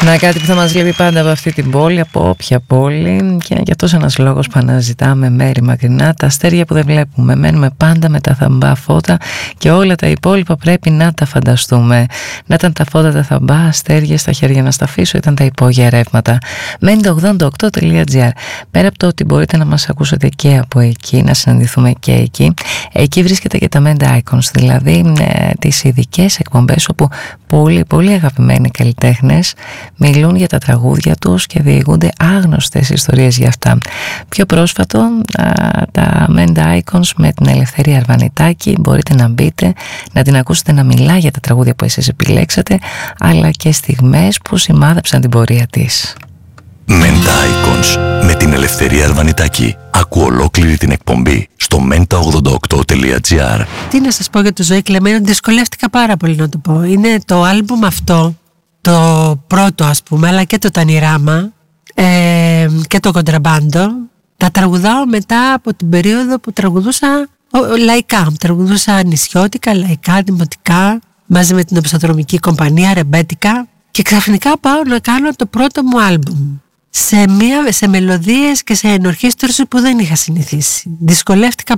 Να κάτι που θα μας λείπει πάντα από αυτή την πόλη, από όποια πόλη, και είναι και αυτός ένας λόγος που αναζητάμε μέρη μακρινά, τα αστέρια που δεν βλέπουμε. Μένουμε πάντα με τα θαμπά φώτα και όλα τα υπόλοιπα πρέπει να τα φανταστούμε. Να ήταν τα φώτα τα θαμπά, αστέρια στα χέρια να στα αφήσω, ήταν τα υπόγεια ρεύματα. Μένει το 88.gr. Πέρα από το ότι μπορείτε να μας ακούσετε και από εκεί, να συναντηθούμε και εκεί, εκεί βρίσκεται και τα Menda Icons, δηλαδή τις ειδικές εκπομπές όπου πολύ αγαπημένοι καλλιτέχνες μιλούν για τα τραγούδια τους και διηγούνται άγνωστες ιστορίες για αυτά. Πιο πρόσφατο, τα Menda Icons με την Ελευθερία Αρβανιτάκη. Μπορείτε να μπείτε, να την ακούσετε να μιλά για τα τραγούδια που εσείς επιλέξατε, αλλά και στιγμές που σημάδεψαν την πορεία της. Menda Icons με την Ελευθερία Αρβανιτάκη. Άκου ολόκληρη την εκπομπή στο menta88.gr. Τι να σας πω για το Ζωή Κλεμμένο, δυσκολεύτηκα πάρα πολύ να το πω. Είναι το άλμπουμ αυτό, το πρώτο ας πούμε, αλλά και το Τανιράμα και το Κοντραμπάντο. Τα τραγουδάω μετά από την περίοδο που τραγουδούσα λαϊκά. Τραγουδούσα νησιώτικα, λαϊκά, δημοτικά, μαζί με την οπισθοδρομική κομπανία, ρεμπέτικα. Και ξαφνικά πάω να κάνω το πρώτο μου άλμπουμ σε μελωδίες και σε ενορχήστρωση που δεν είχα συνηθίσει. Δυσκολεύτηκα